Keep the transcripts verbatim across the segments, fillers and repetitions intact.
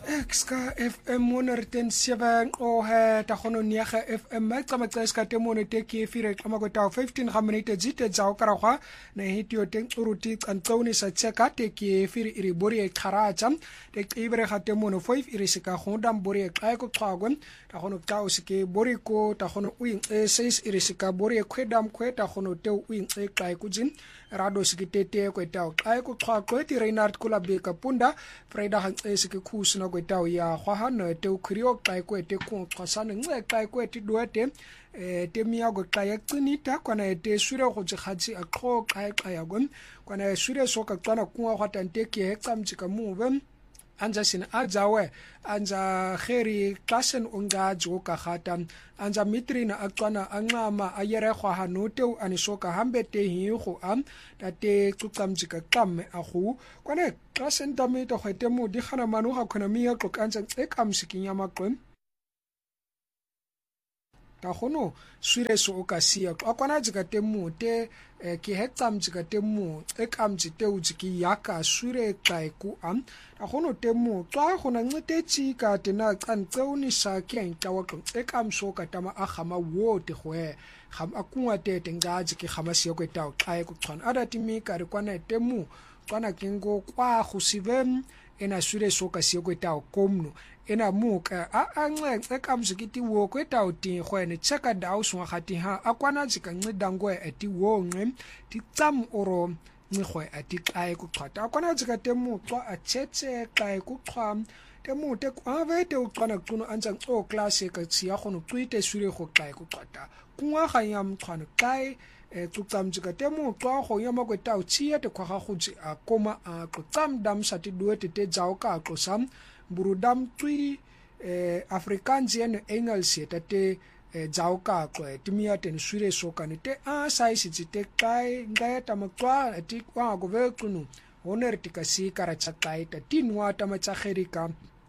Ska F M honderd sewe o he ta gono nege F M ka matseska temone te ke fire ka makota fifteen ga minute zite tsa ka ragwa na hitio teng uruti kantsone sa tseka te ke fire iri bori e kharacha te ibre ga temone five iri se ka gonda bori e ka ko tsagwe ta gono ka o se ke bori ko ta gono uing e six iri se ka bori e khwedam khweta gono te uing e ka ko jin rado se ke tete ko ta ka ko tsagwe ti Reinhard Kulabe ka punda Freda ha e se ke khusna ko ta ya khwahana te ukhrio ka ko te ko xasana nxe ka ko te duete eh te mia go ka ya qinita kwana te swire go tsikhatsi a qho ka ka ya go kwana swire so ka tsana kuwa ga tante ke he tsamtsi ka muve anja sin ajawe anja kheri klasen unga jo ka khata anja mitrina aqwana anqama ayere khwa hanote anisoka hambe te hi go am tate tsukamji ka qamme a go kwana klasen tamita khwete mo di khana manu ga khona miya tlo kantsa e kamsikinya maqem ta gono swire so ka sia akwana jika temu te ke hetsam jika temu e kamji te ujiki yaka swire kai ku am ta gono temu twa gona ncetetsi ka tena qantseuni sa ke ntawa e kamso ka tama a gama wo te goe gam akungwa te tenga jiki gama sia ko taw kai ku tsana ada timi ka re kwana temu tsana kingo kwa go sivem ena swire so ka sia ko taw komno ena muka a anxe ekamzikiti wo kweta uti khwene cheka daw sunga khati ha akwana jika ncidangwe ati wo nqe ti tsam oro nqwe ati kai ku qhata akwana jika temu xwa achetse kai ku qhwa temu te kwave te uqana quno anja o class ka tsiya khono twite swire go kai ku qhata kunwa khanyam qhwana kai e tsutsam jika temu xwa go yama kweta utsiya te khwa ga go tsi akoma a tsutsam dam sati duete te jaw ka qosam burudam tui eh, Afrikaans en Engels tate eh, jauka ko timia ten swire soka ni te a size te kai ngaya tamakwa ti kwa go vekunu honer tikasi kara chakai ta tinwa tamachagerika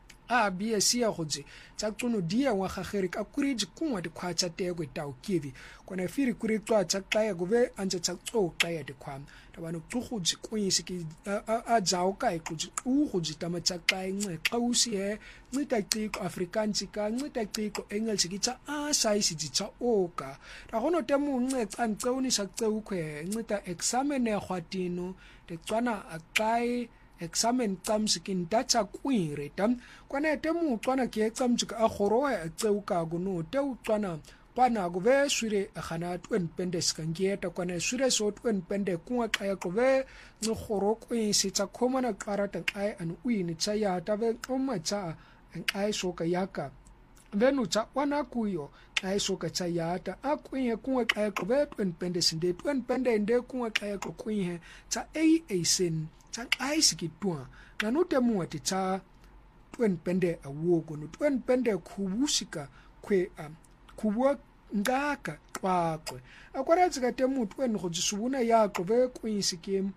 a bia sia goje tsa tsono dia wa gagerika kuriji kunwa di khwacha te go tau kivi kona firi kuri twa chakai go ve anja tsa tso kaya di khwam tabano tsugoji kwisi ki a jauka e kuji ugoji tamachakai nxe qausi he ncita qiko Afrikaans ka ncita qiko English ki tsa a size di tsa oka ra gono temu nxe tsantseuni sa tseu khwe ncita examine ya khwatino te tswana akai examen tsamsikin datsa kwire tam kwana temu tswana ke tsamjika a khoroa a tseuka go no te tswana pana go ve swire khana twen pendes kangieta kwana swire so twen pende kunga kaya go ve no khoro kwin se tsa khomana karata ai an uini tsa ya ta ve oma tsa an ai so ka yaka venu tsa wana kuyo ai so ka tsa ya ta a kwin kunga kaya go ve twen pendes inde twen pende inde kunga kaya go kwin tsa ai ai sin tsa ai sikitwa na no temu ati tsa twen pende a wogo no twen pende khubusika kwe am kubwa ngaka kwakwe akwara tsika temu twen go tsubuna ya go ve kwinsikem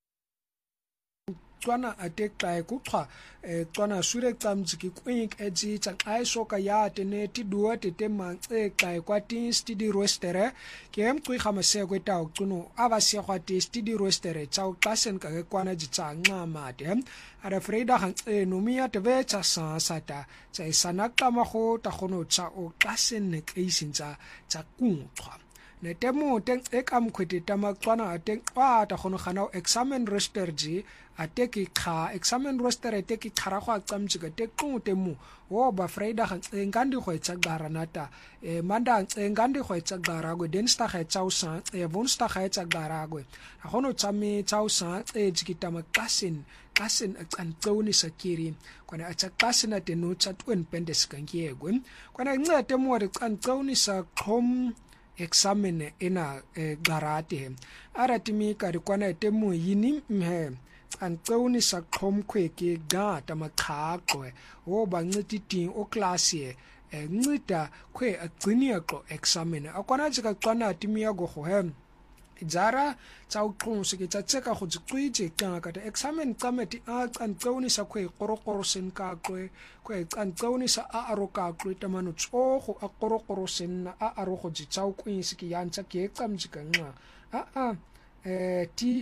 tswana atekla ku twa e tswana sure tsamjiki kwink edzi tsa ai soka ya tene ti duwa tete mantse kai kwa tin stidi roastere kem twi khamase ko ta tsuno aba se kwa ti stidi roastere tsa klasen ka kwana ji tsa ngama de ara freida han e no mia te ve tsa sa sata tsa isana kama go ta gono tsa o klasen ne keisin tsa tsa kuntwa ne temu teng ekam khwete tamakwana ateng a ta gono gana examen roster ji ateki kha examen roster ateki khara go tsamjika te qute mu wo ba freida ga ngandi go etsa gara nata e manda ngandi go etsa gara go densta ga etsa usa e bonsta ga etsa gara go a gono tsame tsa usa e jikita makasin kasin atsantoni sakiri kwana atsa kasina te no tsa twen pendes kangiego kwana ncete mo re tsantoni sa khom examine ena e, garate aratimi ka re kwana temu yini mhe antseuni sa khomkhwe ke ga tamakhaxwe wo bancititing o class ye ncita khwe agciniya xo examine akwana jika xana timiya go go hem jara tsa uqhunse ke tsatseka go tsitswitse ka ka examine tsameti a antseuni sa khwe qorokoro sen ka xwe khwe antseuni sa a aroka xwe tamano tsogo a qorokoro sen a arogo jitsau kwinse ke yantsa ke tsamjika nqa a a eh ti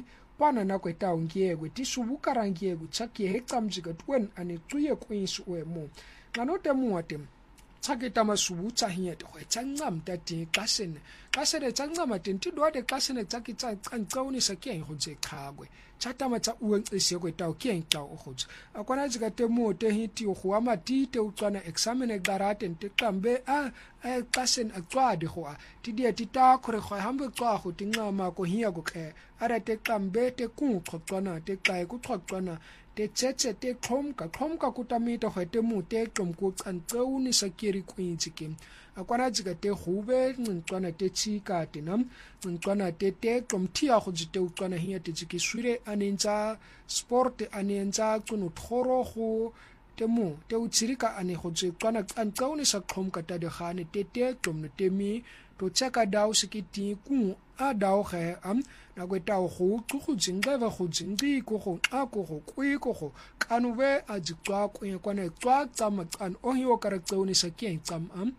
pana na kweta ungiyekwe tisubuka ngiyekwe chakie hecamjika twen ani tuye kwinsu wemo nganote muate chaketa masubu chahinyete ho chancam tati xasene xasene chancama tenti dwade xasene chaki chancawuni sakie ho je khagwe chatama cha uwencise kweta ukienxa ohoje akwana jika temu te hiti ho amatite ucwana examine garate nteqambe a xasene aqwade ho tidie titakore ho hambe xwa ho tincama ko hiya ko ke ara teqambe te kunxoxwana teqaye kuxoxwana te tshetse te xhomka xhomka kutamita hwete mute xomku cancewuni sakiri kwintsike akwana jika te hube ncwana te chika tenam ncwana te te xomthia go jite ucwana hiya te jiki swire anenza sport anenza tsunu thoro go temu te utsirika ane go je xwana cancewuni sa xhomka ta de gane te te xomne temi to tsaka daw sikiti ku a daw ge am na kweta go go jingaba go jingi go go a go go kwi go go kanube a jitswa kwe kwana tswa tsama tsan o hiyo karaktsoni sakien tsam am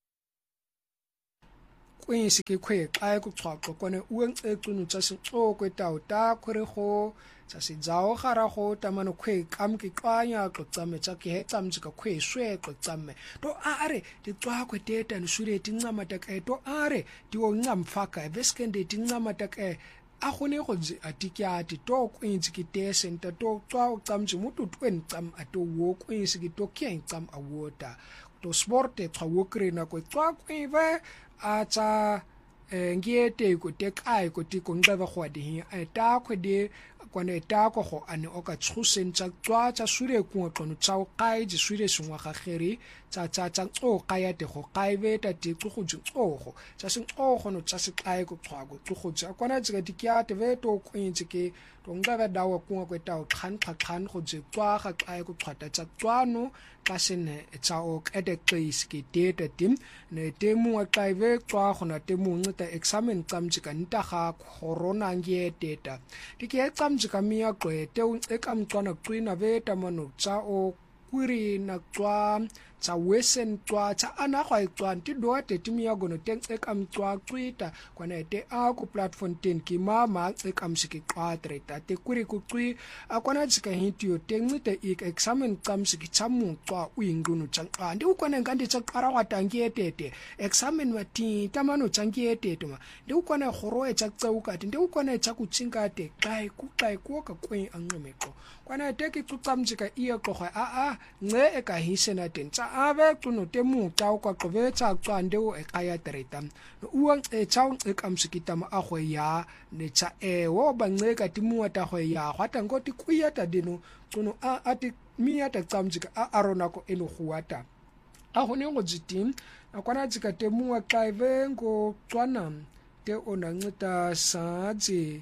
kwe sike kwe xa ku tswaqo kwana ueng ecunu tsa se o kweta o ta khore go tsa se jao gara go tamano kwe kam ke kwanya go tsame tsa ke hetsamji ka kwe shwe go tsame to are di tswa kwe teta ni shure ti ncama ta ke to are di o ncamfaka veskende ti ncama ta ke a gone go atikyati to kwintsi ke tesenta to tswa o tsamji mutu twen tsam ato wo kwintsi ke to kien tsam awota to sport tswa wo krena ko tswa kwive a tsa ngiyete ko te kai ko ti ko ngaba go di a ta khwede kwana ta ko go ane o ka tshusen tsa tswa tsa shure ku qono tsa o kai ji shure sungwa ga kheri tsa tsa tsa o kaya te go kaive ta ti go ju tsogo tsa sing o go no tsa se kai ko tswa go go tsa kwana tsa di kya te ve to kwintsi ke to ngaba dawa ku ko ta o khan khan go je tswa ga kai ko tswata tsa tswano ka sene tsa o ede place ke data tim ne temu a kaive tswa go na temu ngita examen tsamji ka nta ga corona ngie data dike tsamji ka mia qwete o ekamtswana qwina veta mano tsa o kwiri na tswa tsa wesen tswa tsa ana ga itswa ti doate timia gono teng ekamtswa qwita kwana te a ku platform ten ki mama ekamsiki qwatreta te kwiri ku qwi akwana tsika hitio tengite ik examen tsamsiki tsamu tswa uingunu tsa ndi ukwana ngandi tsa qara wa tangietete examen wati tamano tangietete ma ndi ukwana khoro e tsa tsauka ndi ukwana tsa kutsinga te kai ku kai ku ka kwe anqemeko kwana teki tsamjika iya qoga a a nge e ka hisena tentsa ave tuno temu tsa kwa qobe tsa tswande o e kaya treta no uang e tsaung e kamsikita ma a go ya ne tsa e wo ba nge ka timu ta go ya gwata ngoti kuya ta dino tuno a ati miya ta tsamjika a arona ko eno guata a gone go jitim akwana tsika temu wa kaive ngo tswana te ona ngita saje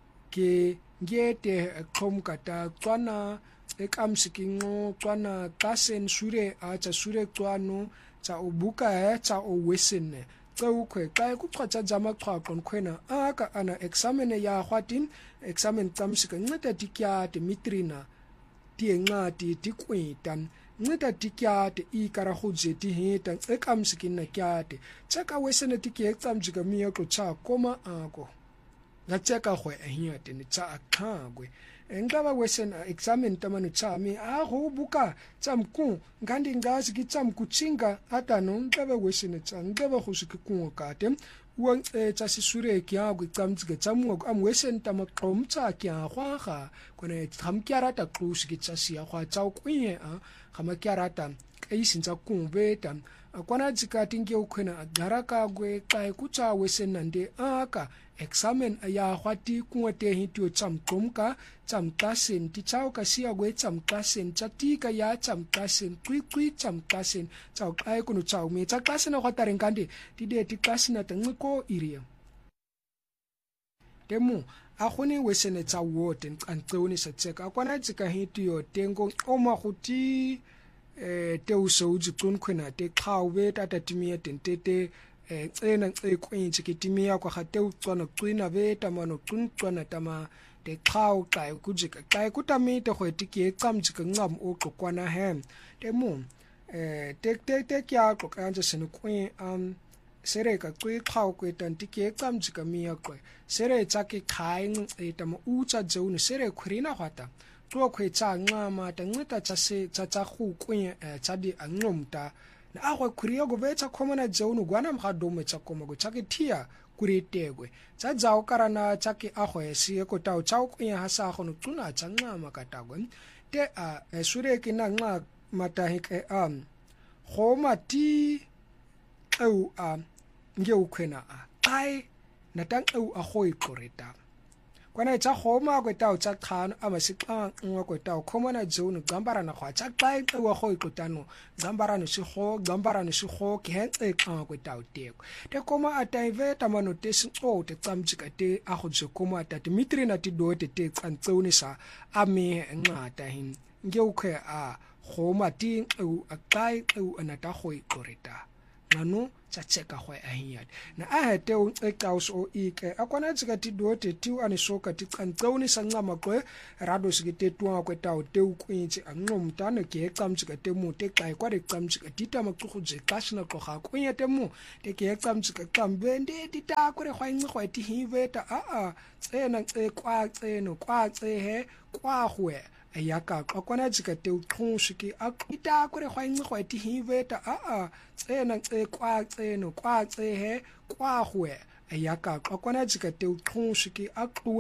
ke ngete xhomka ta tswana ekamsikingo tswana kasen shure a tsa shure tswano tsa ubuka he tsa o wesene tsaukhwe xa kuchotsa jama xhaqo nkhwena aka ana examen ya hwatin examen tsamsika nceda tikya te mitrina tienqati tikwita nceda tikya te ikara khuje ti heta ekamsikina kyate tsaka wesene tikye tsamjika miya ko cha koma ako ngatseka go ehia tene tsa akhagwe engaba wesen examen tamanu tsami a go buka tsamku ngandi ngazi ki tsamku chinga atano ngaba wesen tsa ngaba go sikiku kate uang e tsa sisure kya go tsamtsike tsamu go am wesen tamaqom tsa kya gwaga kone thamkyara ta klusi ki tsa sia gwa tsa kwiye a khamakyarata kaisintsa kumbeta akwana tsikati nge ukhwena agaraka gwe kai kutsa wesen nande aka examen ya hwati kuate hitio tsamqomka tsamkasen ti chao ka sia gwe tsamkasen chatika ya tsamkasen twi twi tsamkasen chao kai kuno chao me tsamkasen wa tarenkande ti de ti kasina tangko iria temu a gone wesen tsa wote antsoni sa tseka akwana tsika hitio tengo oma guti eh teuso utsun khwena te qhawe tata timia tentete eh tsena tse kwintsi ke timia kwa ga teu tswana tswina ve tamano tswana tama te qhaw xa kujika xa kutamite go etike tsamjika ngam o xokwana hem temu eh te te te kya xokanja sene kwi am sere ka qwe qhao kweta ntike qamjika miya qwe sere tsake qhaing eta mo uta zone sere khurina hwata tlo khwetsa nqama ta ncita tsa se tsa tsa khu kwenye tsa di anqomta na agwe khuriya go betsa khomana zone gwana mgadome tsa koma go tsake thia kuretegwe tsa dzao karana tsake agwe sie ko tao tsao kwenye hasa go no tsuna tsa nqama katagwe te a sure ke na nqa matahike am khoma ti au a nge ukhwena a ai natang au a khoi koreta kwana tsa khoma ko tao tsa khano ama siqa ngwa ko tao khomana zone gambarana khwa tsa xai xewa khoi qotano gambarana si kho gambarana si kho ke hetse xa ko tao te te koma ataive tamano te sinxo te tsamjika te a go je koma ta Dimitri na ti do te te tsantsone sa ame ngata hin nge ukhwe a khoma ti au a xai au anata khoi koreta ngano tsa tseka go a hiya na a hete o xeqaus o ike akwana tsika ti do te ti ane soka ti tsantsone sa ncama qwe rado sike te tuwa ko tawo te ukwintsi anqomtana ke xamtsika te mu te xai kwa de xamtsika tita maxugu je xashina qoga kwenye te mu te ke xamtsika xambe ndi tita kore gwa inci gwa ti hiveta a a tsena tse kwa tseno kwa tse he kwa gwe ayaka akwana tsika te uqhunshiki aqita kore gwa inci gwa ti hiveta a a tsena tse kwa tseno kwa tse he kwa gwe ayaka akwana tsika te uqhunshiki aqhu